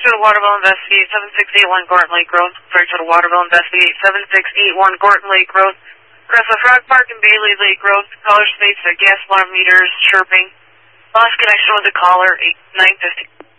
to the Waterville Investigate, 7681 Gorton Lake Road. Refer to the Waterville Investigate, 7681 Gorton Lake Road. Across the Frog Park and Bailey Lake Road. Caller states their gas alarm meters chirping. Lost connection with the caller, 950.